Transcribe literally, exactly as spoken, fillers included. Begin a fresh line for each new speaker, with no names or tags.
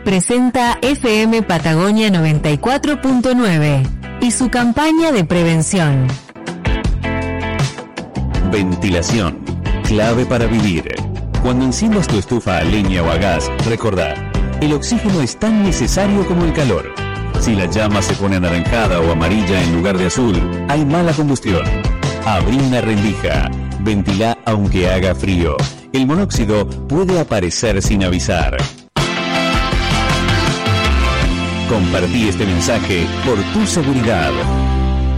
presenta F M Patagonia noventa y cuatro punto nueve y su campaña de prevención.
Ventilación, clave para vivir. Cuando enciendas tu estufa a leña o a gas, recordá, el oxígeno es tan necesario como el calor. Si la llama se pone anaranjada o amarilla en lugar de azul, hay mala combustión. Abrí una rendija. Ventilá aunque haga frío. El monóxido puede aparecer sin avisar. Compartí este mensaje por tu seguridad.